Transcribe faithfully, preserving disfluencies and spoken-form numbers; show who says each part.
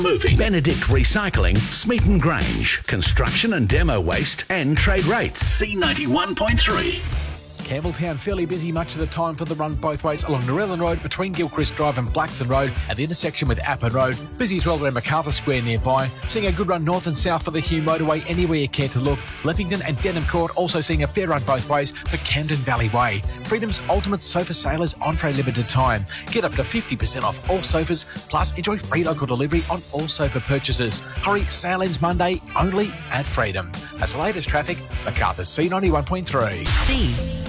Speaker 1: Moving. Benedict Recycling, Smeaton Grange. Construction and demo waste and trade rates. C ninety-one point three.
Speaker 2: Campbelltown fairly busy much of the time for the run both ways along Narellan Road between Gilchrist Drive and Blackson Road at the intersection with Appin Road. Busy as well around MacArthur Square nearby. Seeing a good run north and south for the Hume Motorway anywhere you care to look. Leppington and Denham Court also seeing a fair run both ways for Camden Valley Way. Freedom's Ultimate Sofa Sailors on for a limited time. Get up to fifty percent off all sofas, plus enjoy free local delivery on all sofa purchases. Hurry, sale ends Monday only at Freedom. That's the latest traffic, MacArthur C ninety-one point three.
Speaker 3: C